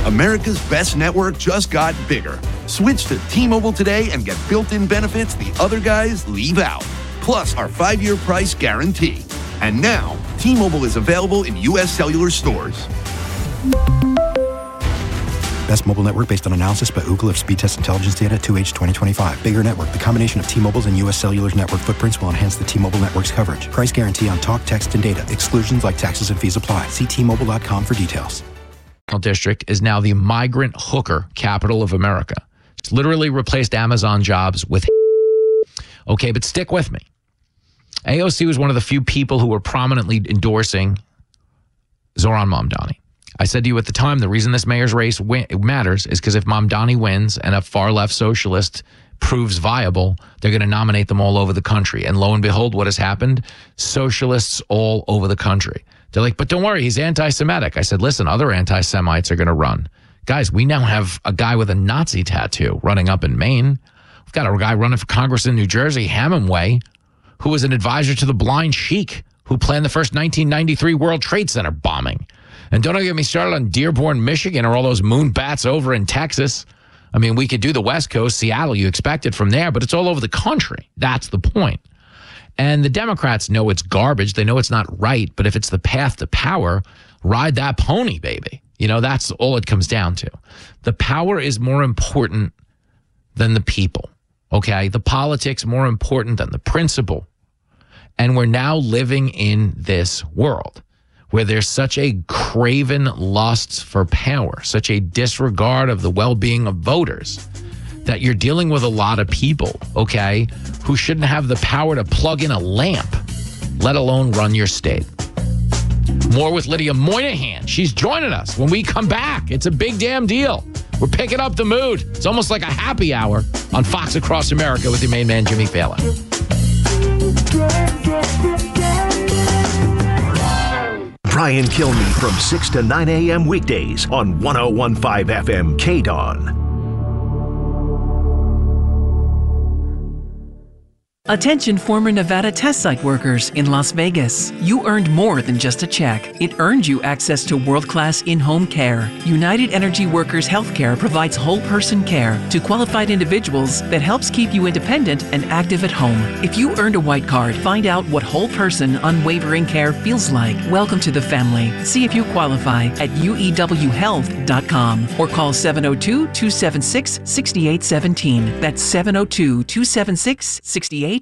America's best network just got bigger. Switch to T-Mobile today and get built-in benefits the other guys leave out. Plus our 5-year price guarantee. And now, T-Mobile is available in U.S. cellular stores. Best mobile network based on analysis by Ookla of speed test intelligence data 2H 2025. Bigger network. The combination of T-Mobile's and U.S. Cellular's network footprints will enhance the T-Mobile network's coverage. Price guarantee on talk, text, and data. Exclusions like taxes and fees apply. See T-Mobile.com for details. District is now the migrant hooker capital of America. It's literally replaced Amazon jobs with. Okay, but stick with me. AOC was one of the few people who were prominently endorsing Zohran Mamdani. I said to you at the time, the reason this mayor's race matters is because if Mamdani wins and a far-left socialist proves viable, they're going to nominate them all over the country. And lo and behold, what has happened? Socialists all over the country. They're like, but don't worry, he's anti-Semitic. I said, listen, other anti-Semites are going to run. Guys, we now have a guy with a Nazi tattoo running up in Maine. We've got a guy running for Congress in New Jersey, Hemingway, who was an advisor to the blind sheik who planned the first 1993 World Trade Center bombing. And don't get me started on Dearborn, Michigan, or all those moon bats over in Texas. I mean, we could do the West Coast, Seattle, you expect it from there, but it's all over the country. That's the point. And the Democrats know it's garbage. They know it's not right. But if it's the path to power, ride that pony, baby. You know, that's all it comes down to. The power is more important than the people, okay? The politics more important than the principle. And we're now living in this world where there's such a craven lust for power, such a disregard of the well-being of voters, that you're dealing with a lot of people, okay, who shouldn't have the power to plug in a lamp, let alone run your state. More with Lydia Moynihan. She's joining us when we come back. It's a big damn deal. We're picking up the mood. It's almost like a happy hour on Fox Across America with your main man, Jimmy Fallon. Brian Kilmeade from 6 to 9 a.m. weekdays on 101.5 FM KDAWN. Attention former Nevada test site workers in Las Vegas. You earned more than just a check. It earned you access to world-class in-home care. United Energy Workers Healthcare provides whole-person care to qualified individuals that helps keep you independent and active at home. If you earned a white card, find out what whole-person unwavering care feels like. Welcome to the family. See if you qualify at uewhealth.com or call 702-276-6817. That's 702-276-6817.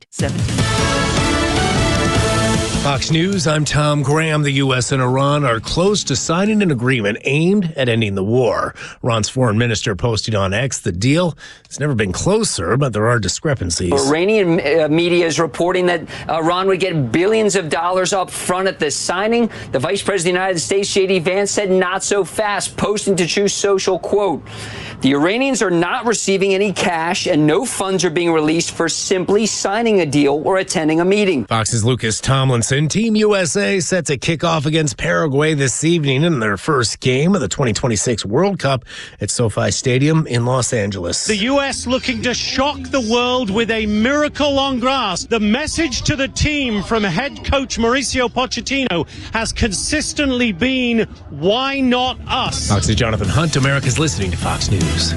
Fox News, I'm Tom Graham. The U.S. and Iran are close to signing an agreement aimed at ending the war. Iran's foreign minister posted on X the deal. It's never been closer, but there are discrepancies. Iranian media is reporting that Iran would get billions of dollars up front at the signing. The Vice President of the United States, J.D. Vance, said not so fast, posting to Truth Social, quote, "The Iranians are not receiving any cash and no funds are being released for simply signing a deal or attending a meeting." Fox's Lucas Tomlinson. Team USA set to kick off against Paraguay this evening in their first game of the 2026 World Cup at SoFi Stadium in Los Angeles. The U.S. looking to shock the world with a miracle on grass. The message to the team from head coach Mauricio Pochettino has consistently been, why not us? Fox's Jonathan Hunt. America's listening to Fox News.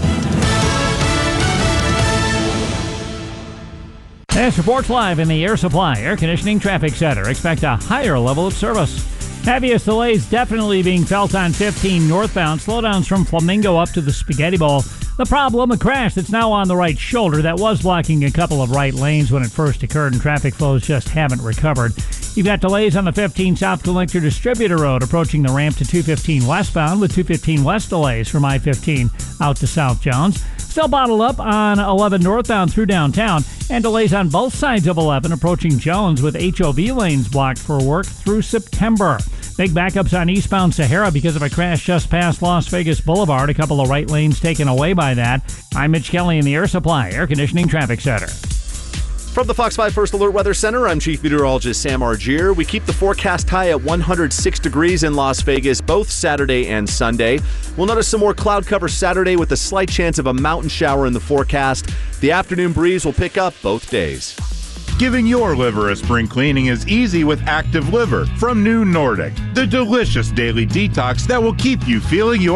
This reports live in the Air Supply Air Conditioning Traffic Center. Expect a higher level of service. Heaviest delays definitely being felt on 15 northbound. Slowdowns from Flamingo up to the Spaghetti Bowl. The problem, a crash that's now on the right shoulder that was blocking a couple of right lanes when it first occurred, and traffic flows just haven't recovered. You've got delays on the 15 South Collector Distributor Road approaching the ramp to 215 westbound with 215 west delays from I-15 out to South Jones. Still bottled up on 11 northbound through downtown, and delays on both sides of 11 approaching Jones with HOV lanes blocked for work through September. Big backups on eastbound Sahara because of a crash just past Las Vegas Boulevard. A couple of right lanes taken away by that. I'm Mitch Kelly in the Air Supply Air Conditioning Traffic Center. From the Fox 5 First Alert Weather Center, I'm Chief Meteorologist Sam Argier. We keep the forecast high at 106 degrees in Las Vegas, both Saturday and Sunday. We'll notice some more cloud cover Saturday with a slight chance of a mountain shower in the forecast. The afternoon breeze will pick up both days. Giving your liver a spring cleaning is easy with Active Liver from New Nordic, the delicious daily detox that will keep you feeling your